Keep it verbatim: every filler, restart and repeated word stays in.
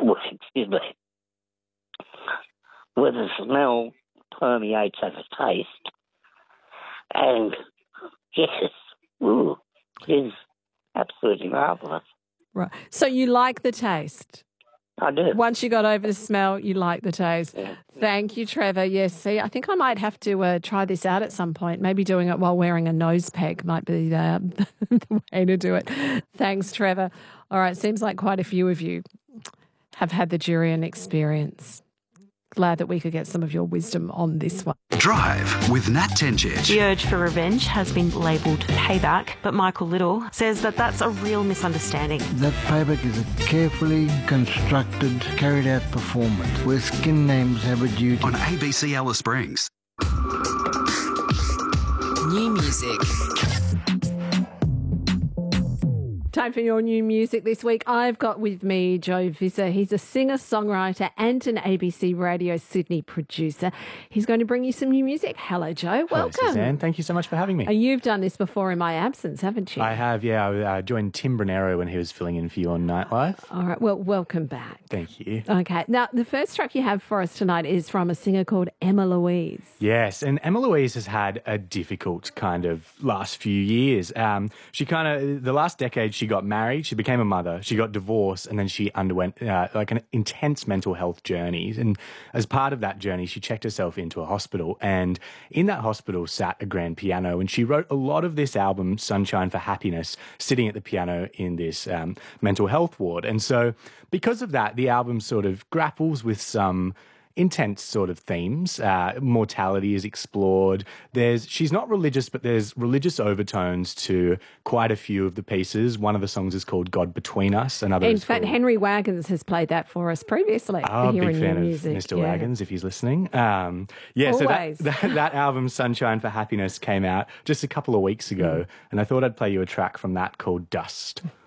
well, excuse me, where the smell permeates as a taste. And yes, ooh, it is absolutely marvellous. Right. So you like the taste? I do. Once you got over the smell, you like the taste. Yeah. Thank you, Trevor. Yes, see, I think I might have to uh, try this out at some point. Maybe doing it while wearing a nose peg might be the, the way to do it. Thanks, Trevor. All right, seems like quite a few of you have had the durian experience. Glad that we could get some of your wisdom on this one. Drive with Nat Tenjic. The urge for revenge has been labelled payback, but Michael Little says that that's a real misunderstanding. That payback is a carefully constructed, carried out performance where skin names have a duty. On A B C Alice Springs. New music. Time for your new music this week. I've got with me Joe Visser. He's a singer-songwriter and an A B C Radio Sydney producer. He's going to bring you some new music. Hello, Joe. Welcome. Hello, Suzanne. Thank you so much for having me. And you've done this before in my absence, haven't you? I have, yeah. I uh, joined Tim Brunero when he was filling in for you on Nightlife. All right. Well, welcome back. Thank you. Okay. Now, the first track you have for us tonight is from a singer called Emma Louise. Yes, and Emma Louise has had a difficult kind of last few years. Um, she kind of, the last decade, she got married, she became a mother, she got divorced, and then she underwent uh, like an intense mental health journey. And as part of that journey, she checked herself into a hospital, and in that hospital sat a grand piano, and she wrote a lot of this album, Sunshine for Happiness, sitting at the piano in this um, mental health ward. And so because of that, the album sort of grapples with some intense sort of themes. Uh, mortality is explored. There's she's not religious, but there's religious overtones to quite a few of the pieces. One of the songs is called God Between Us. Another in is fact, called, Henry Wagons has played that for us previously. Oh, here big in fan new of music. Mister Yeah. Wagons, if he's listening. Um, yeah, Always. so that, that, that album, Sunshine for Happiness, came out just a couple of weeks ago, mm. and I thought I'd play you a track from that called Dust.